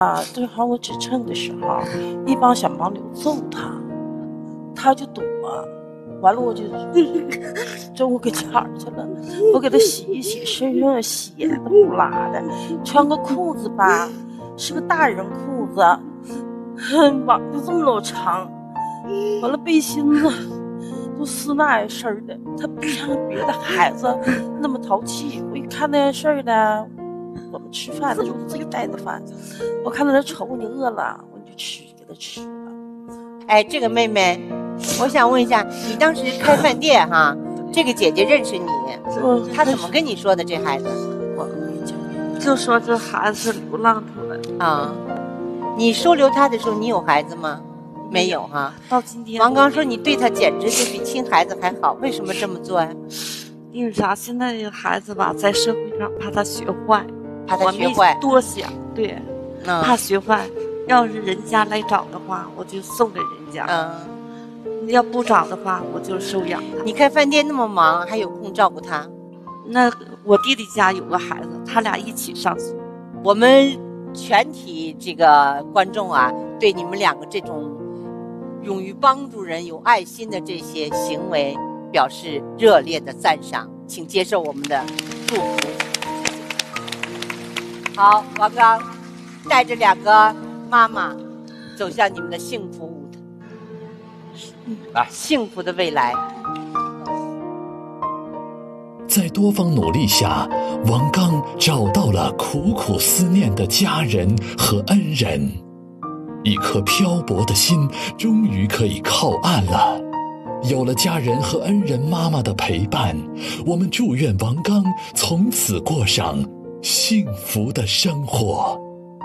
正好我支秤的时候，一帮小盲流揍他，他就躲，完了我就中午给家儿去了，我给他洗一洗，身上血的不拉的，穿个裤子吧，是个大人裤子，网就这么老长，完了背心子都撕那事儿的，他不像别的孩子那么淘气。我一看那事儿呢，我们吃饭的时候自己带的饭，我看到他瞅你饿了，我就吃，给他吃了。 哎，这个妹妹，我想问一下，你当时开饭店哈，这个姐姐认识你，她怎么跟你说的？这孩子， 我没讲，就说这孩子是流浪出来的啊。你收留他的时候，你有孩子吗？没有哈。 到今天， 王刚说你对他简直就比亲孩子还好，为什么这么做呀？ 因为啥？现在这个孩子吧，在社会上怕他学坏， 怕他学坏， 多想，对，怕学坏。要是人家来找的话，我就送给人家。要不找的话，我就收养他。 你开饭店那么忙，还有空照顾他？ 那我弟弟家有个孩子，他俩一起上学。 我们全体这个观众啊，对你们两个这种勇于帮助人、有爱心的这些行为表示热烈的赞赏，请接受我们的祝福。好，王刚带着两个妈妈走向你们的幸福舞台，幸福的未来。 在多方努力下，王刚找到了苦苦思念的家人和恩人，一颗漂泊的心终于可以靠岸了。有了家人和恩人妈妈的陪伴，我们祝愿王刚从此过上幸福的生活。